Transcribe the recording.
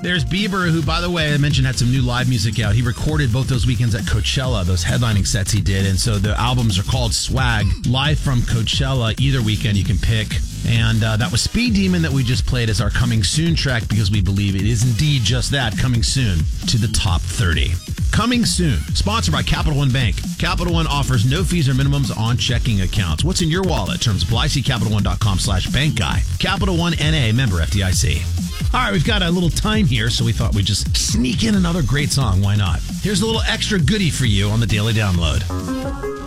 There's Bieber, who, by the way, I mentioned had some new live music out. He recorded both those weekends at Coachella, those headlining sets he did. And so the albums are called Swag. Live from Coachella, either weekend you can pick. And that was Speed Demon that we just played as our Coming Soon track, because we believe it is indeed just that, coming soon to the top 30. Coming soon, sponsored by Capital One Bank. Capital One offers no fees or minimums on checking accounts. What's in your wallet? Terms apply. See CapitalOne.com/bank guy. Capital One NA, member FDIC. All right, we've got a little time here, so we thought we'd just sneak in another great song. Why not? Here's a little extra goodie for you on the Daily Download.